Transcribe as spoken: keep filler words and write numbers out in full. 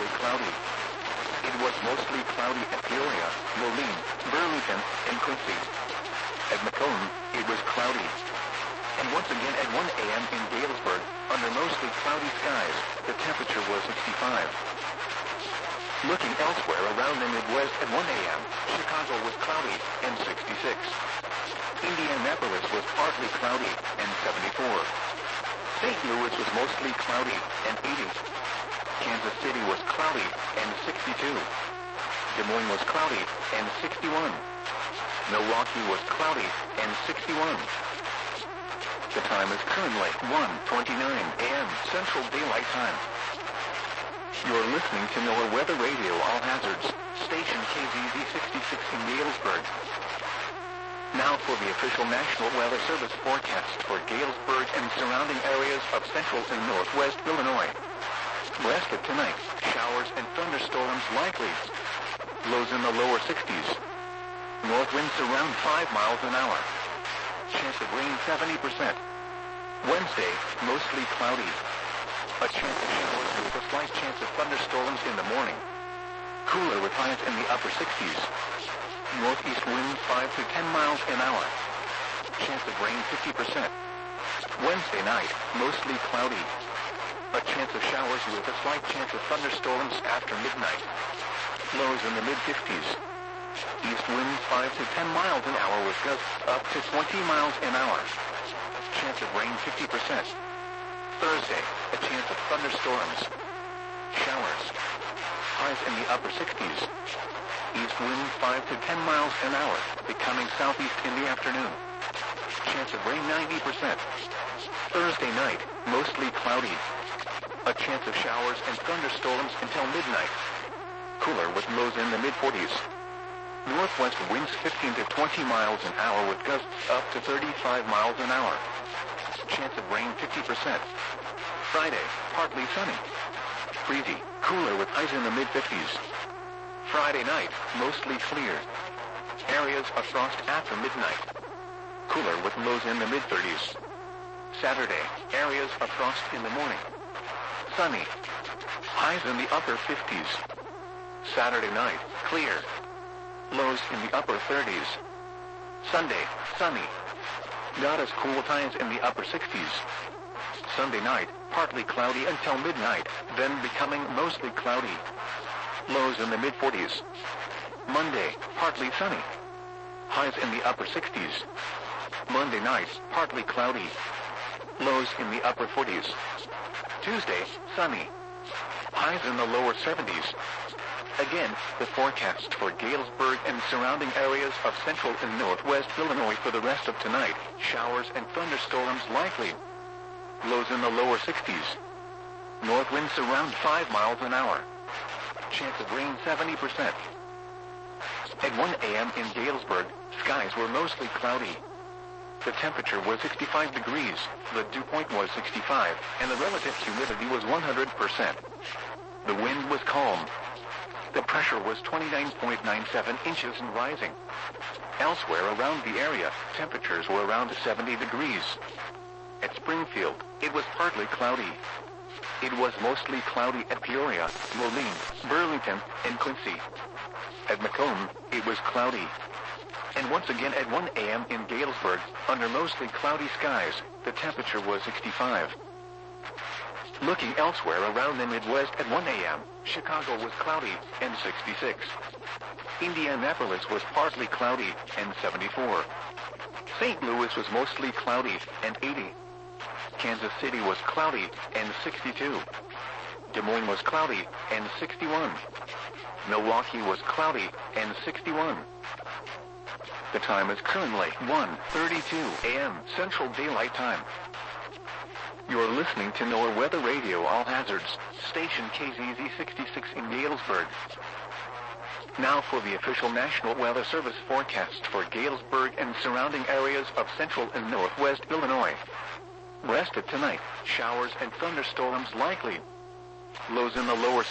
mostly cloudy. It was mostly cloudy at Peoria, Moline, Burlington, and Quincy. At Macomb, it was cloudy. And once again at one a m in Galesburg, under mostly cloudy skies, the temperature was sixty-five. Looking elsewhere around the Midwest at one a m, Chicago was cloudy and sixty-six. Indianapolis was partly cloudy and seventy-four. Saint Louis was mostly cloudy and eighty. Kansas City was cloudy and sixty-two. Des Moines was cloudy and sixty-one. Milwaukee was cloudy and sixty-one. The time is currently one twenty-nine a m Central Daylight Time. You're listening to NOAA Weather Radio All Hazards, station K Z Z sixty-six in Galesburg. Now for the official National Weather Service forecast for Galesburg and surrounding areas of central and northwest Illinois. West of tonight, showers and thunderstorms likely. Lows in the lower sixties. North winds around five miles an hour. Chance of rain seventy percent. Wednesday, mostly cloudy. A chance of showers with a slight chance of thunderstorms in the morning. Cooler with highs in the upper sixties. Northeast winds five to ten miles an hour. Chance of rain fifty percent. Wednesday night, mostly cloudy. A chance of showers with a slight chance of thunderstorms after midnight. Lows in the mid fifties. East winds five to ten miles an hour with gusts up to twenty miles an hour. Chance of rain fifty percent. Thursday, a chance of thunderstorms. Showers. Highs in the upper sixties. East wind five to ten miles an hour, becoming southeast in the afternoon. Chance of rain ninety percent. Thursday night, mostly cloudy. A chance of showers and thunderstorms until midnight. Cooler with lows in the mid forties. Northwest winds fifteen to twenty miles an hour with gusts up to thirty-five miles an hour. Chance of rain fifty percent. Friday, partly sunny. Breezy, cooler with highs in the mid fifties. Friday night, mostly clear. Areas of frost after midnight. Cooler with lows in the mid thirties. Saturday, areas of frost in the morning. Sunny. Highs in the upper fifties. Saturday night, clear. Lows in the upper thirties. Sunday, sunny. Not as cool with highs in the upper sixties. Sunday night, partly cloudy until midnight, then becoming mostly cloudy. Lows in the mid forties. Monday, partly sunny. Highs in the upper sixties. Monday night, partly cloudy. Lows in the upper forties. Tuesday, sunny. Highs in the lower seventies. Again, the forecast for Galesburg and surrounding areas of central and northwest Illinois for the rest of tonight. Showers and thunderstorms likely. Lows in the lower sixties. North winds around five miles an hour. Chance of rain seventy percent. At one a m in Galesburg, skies were mostly cloudy. The temperature was sixty-five degrees, the dew point was sixty-five, and the relative humidity was one hundred percent. The wind was calm. The pressure was twenty-nine point nine seven inches and rising. Elsewhere around the area, temperatures were around seventy degrees. At Springfield, it was partly cloudy. It was mostly cloudy at Peoria, Moline, Burlington, and Quincy. At Macomb, it was cloudy. And once again at one a m in Galesburg, under mostly cloudy skies, the temperature was sixty-five. Looking elsewhere around the Midwest at one a m, Chicago was cloudy and sixty-six. Indianapolis was partly cloudy and seventy-four. Saint Louis was mostly cloudy and eighty. Kansas City was cloudy and sixty-two. Des Moines was cloudy and sixty-one. Milwaukee was cloudy and sixty-one. The time is currently one thirty-two a m Central Daylight Time. You're listening to NOAA Weather Radio All Hazards, station K Z Z sixty-six in Galesburg. Now for the official National Weather Service forecast for Galesburg and surrounding areas of central and northwest Illinois. West of tonight, showers and thunderstorms likely. Lows in the lower